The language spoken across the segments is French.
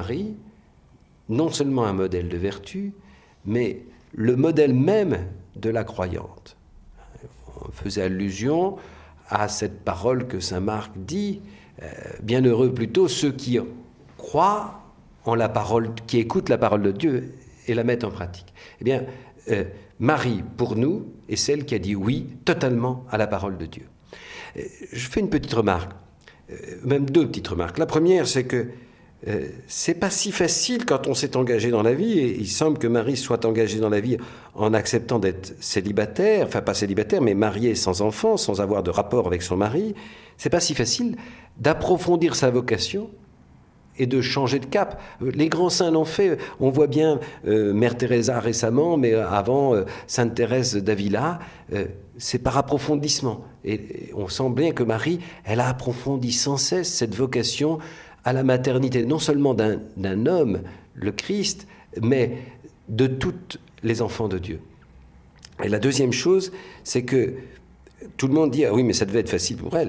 Marie, non seulement un modèle de vertu, mais le modèle même de la croyante. On faisait allusion à cette parole que saint Marc dit, bienheureux plutôt ceux qui croient en la parole, qui écoutent la parole de Dieu et la mettent en pratique. Eh bien, Marie, pour nous, est celle qui a dit oui totalement à la parole de Dieu. Je fais une petite remarque, même deux petites remarques. La première, c'est que c'est pas si facile quand on s'est engagé dans la vie, et il semble que Marie soit engagée dans la vie en acceptant d'être célibataire, enfin pas célibataire, mais mariée sans enfant, sans avoir de rapport avec son mari. C'est pas si facile d'approfondir sa vocation et de changer de cap. Les grands saints l'ont fait. On voit bien Mère Teresa récemment, mais avant Sainte Thérèse d'Avila, c'est par approfondissement. Et on sent bien que Marie, elle a approfondi sans cesse cette vocation à la maternité, non seulement d'un homme, le Christ, mais de tous les enfants de Dieu. Et la deuxième chose, c'est que tout le monde dit « Ah oui, mais ça devait être facile pour elle ».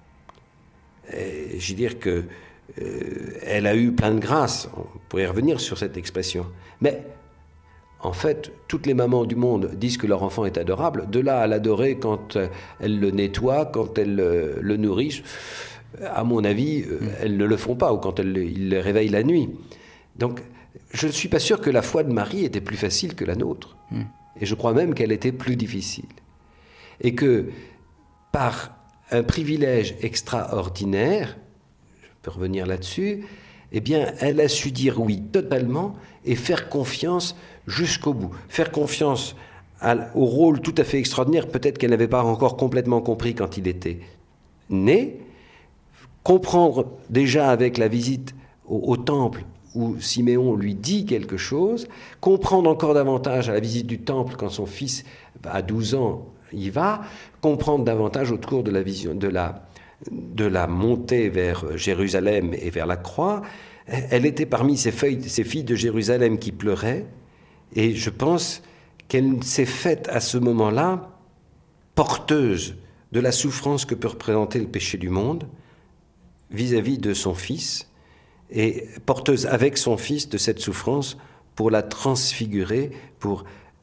Je veux dire que elle a eu plein de grâce, on pourrait revenir sur cette expression. Mais en fait, toutes les mamans du monde disent que leur enfant est adorable, de là à l'adorer quand elle le nettoie, quand elle le nourrit, à mon avis, elles ne le font pas, ou quand ils le réveillent la nuit. Donc, je ne suis pas sûr que la foi de Marie était plus facile que la nôtre. Et je crois même qu'elle était plus difficile. Et que, par un privilège extraordinaire, je peux revenir là-dessus, eh bien, elle a su dire oui totalement et faire confiance jusqu'au bout. Faire confiance au rôle tout à fait extraordinaire, peut-être qu'elle n'avait pas encore complètement compris quand il était né, comprendre déjà avec la visite au temple où Siméon lui dit quelque chose, comprendre encore davantage à la visite du temple quand son fils, à 12 ans, y va, comprendre davantage au cours de la vision, de la montée vers Jérusalem et vers la croix. Elle était parmi ces filles de Jérusalem qui pleuraient, et je pense qu'elle s'est faite à ce moment-là porteuse de la souffrance que peut représenter le péché du monde vis-à-vis de son fils, et porteuse avec son fils de cette souffrance pour la transfigurer, pour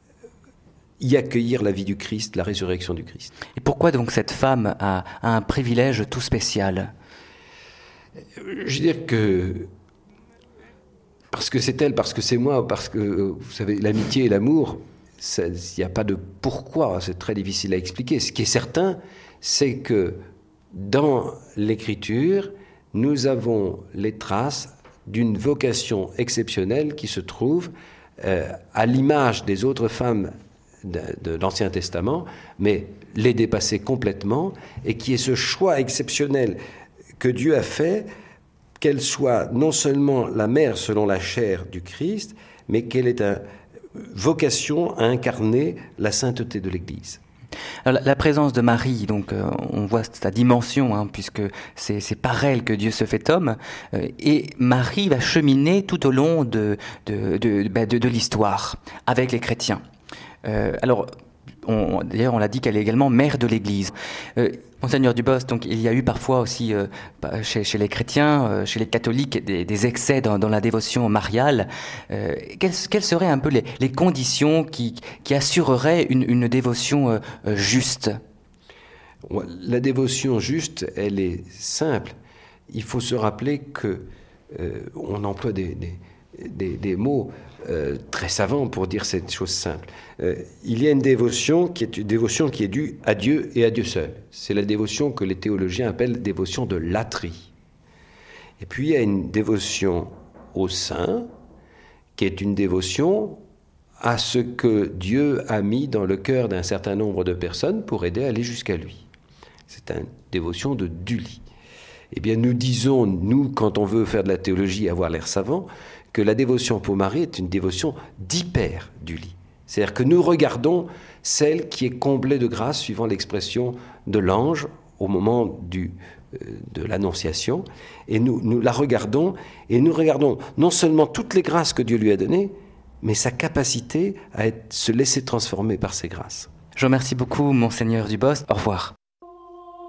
y accueillir la vie du Christ, la résurrection du Christ. Et pourquoi donc cette femme a un privilège tout spécial ? Je veux dire que parce que c'est elle, parce que c'est moi, parce que, vous savez, l'amitié et l'amour, il n'y a pas de pourquoi, c'est très difficile à expliquer. Ce qui est certain, c'est que dans l'Écriture, nous avons les traces d'une vocation exceptionnelle qui se trouve à l'image des autres femmes de l'Ancien Testament, mais les dépasser complètement, et qui est ce choix exceptionnel que Dieu a fait, qu'elle soit non seulement la mère selon la chair du Christ, mais qu'elle ait une vocation à incarner la sainteté de l'Église. Alors, la présence de Marie, donc on voit sa dimension, puisque c'est par elle que Dieu se fait homme, et Marie va cheminer tout au long de l'histoire avec les chrétiens. D'ailleurs, on l'a dit qu'elle est également mère de l'Église. Monseigneur Dubos, donc il y a eu parfois aussi chez les chrétiens, chez les catholiques, des excès dans la dévotion mariale. Quelles seraient un peu les conditions qui assureraient une dévotion juste ? La dévotion juste, elle est simple. Il faut se rappeler que on emploie des mots très savants pour dire cette chose simple. Il y a une dévotion qui est due à Dieu et à Dieu seul. C'est la dévotion que les théologiens appellent dévotion de latrie. Et puis il y a une dévotion au saint, qui est une dévotion à ce que Dieu a mis dans le cœur d'un certain nombre de personnes pour aider à aller jusqu'à lui. C'est une dévotion de Dully. Eh bien, nous disons, nous, quand on veut faire de la théologie et avoir l'air savant, que la dévotion pour Marie est une dévotion d'hyper-Dully. C'est-à-dire que nous regardons celle qui est comblée de grâce, suivant l'expression de l'ange au moment de l'Annonciation, et nous la regardons, et nous regardons non seulement toutes les grâces que Dieu lui a données, mais sa capacité à se laisser transformer par ces grâces. Je vous remercie beaucoup, Monseigneur Dubos. Au revoir.